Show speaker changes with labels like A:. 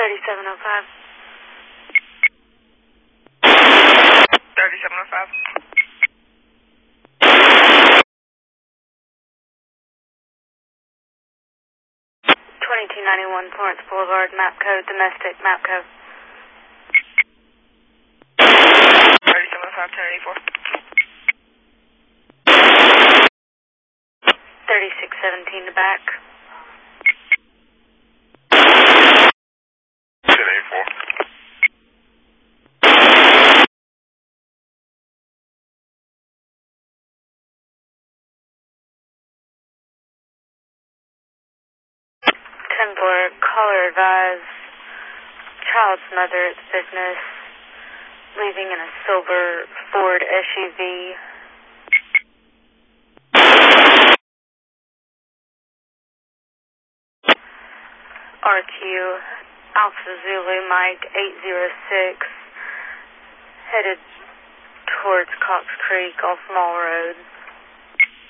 A: 3705. 3705. 2291 Florence Boulevard, map code, domestic, map code. 3705, 1084. 3617 to back.
B: 1084.
A: Caller advised, child's mother at the business, leaving in a silver Ford SUV. RQ, Alpha Zulu Mike 806, headed towards Cox Creek off Mall Road.